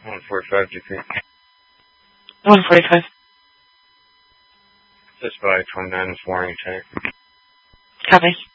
145 GP. 145. Just by 29 this morning, check. Copy.